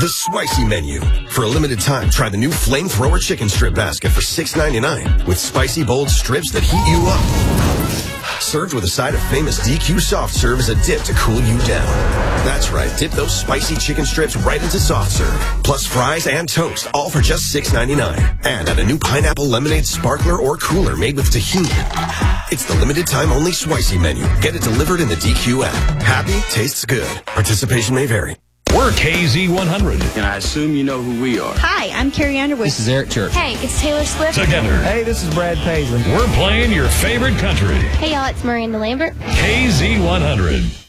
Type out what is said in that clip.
The Spicy Menu. For a limited time, try the new Flamethrower Chicken Strip Basket for $6.99 with spicy, bold strips that heat you up. Served with a side of famous DQ Soft Serve as a dip to cool you down. That's right, dip those spicy chicken strips right into Soft Serve. Plus fries and toast, all for just $6.99. And add a new pineapple lemonade sparkler or cooler made with tahini. It's the limited time only Spicy Menu. Get it delivered in the DQ app. Happy, tastes good. Participation may vary. We're KZ100. And I assume you know who we are. Hi, I'm Carrie Underwood. This is Eric Church. Hey, it's Taylor Swift. Together. Hey, this is Brad Paisley. We're playing your favorite country. Hey, y'all, it's Miranda Lambert. KZ100.